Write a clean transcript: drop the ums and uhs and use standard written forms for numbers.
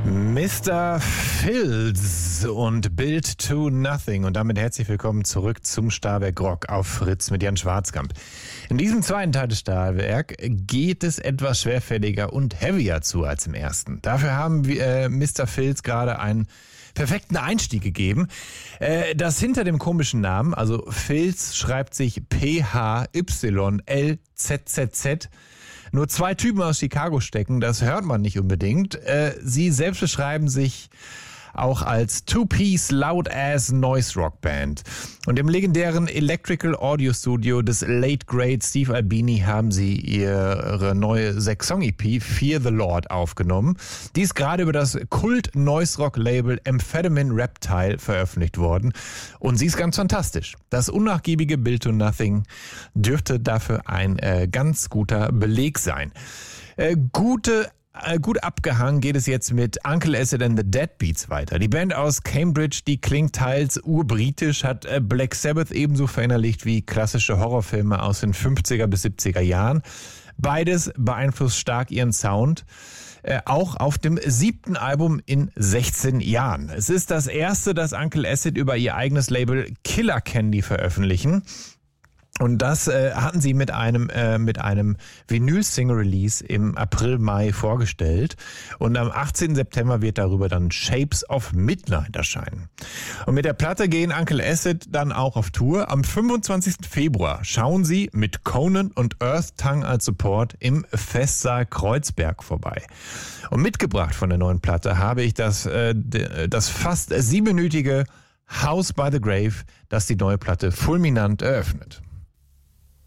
Mr. Phils und Build to Nothing. Und damit herzlich willkommen zurück zum Stahlwerk Rock auf Fritz mit Jan Schwarzkamp. In diesem zweiten Teil des Stahlwerk geht es etwas schwerfälliger und heavier zu als im ersten. Dafür haben wir Mr. Phils gerade einen perfekten Einstieg gegeben. Das hinter dem komischen Namen, also Phils schreibt sich P-H-Y-L-Z-Z-Z, nur 2 Typen aus Chicago stecken, das hört man nicht unbedingt. Sie selbst beschreiben sich auch als Two-Piece Loud-Ass Noise Rock Band. Und im legendären Electrical Audio Studio des Late Great Steve Albini haben sie ihre neue 6-Song-EP Fear the Lord aufgenommen. Die ist gerade über das Kult-Noise-Rock-Label Amphetamine Reptile veröffentlicht worden. Und sie ist ganz fantastisch. Das unnachgiebige Build to Nothing dürfte dafür ein ganz guter Beleg sein. Gut abgehangen geht es jetzt mit Uncle Acid and the Deadbeats weiter. Die Band aus Cambridge, die klingt teils urbritisch, hat Black Sabbath ebenso verinnerlicht wie klassische Horrorfilme aus den 50er bis 70er Jahren. Beides beeinflusst stark ihren Sound, auch auf dem 7. Album in 16 Jahren. Es ist das erste, das Uncle Acid über ihr eigenes Label Killer Candy veröffentlichen. Und das hatten sie mit einem Vinyl-Single-Release im April, Mai vorgestellt. Und am 18. September wird darüber dann Shapes of Midnight erscheinen. Und mit der Platte gehen Uncle Acid dann auch auf Tour. Am 25. Februar schauen sie mit Conan und Earth Tongue als Support im Festsaal Kreuzberg vorbei. Und mitgebracht von der neuen Platte habe ich das fast 7-minütige House by the Grave, das die neue Platte fulminant eröffnet.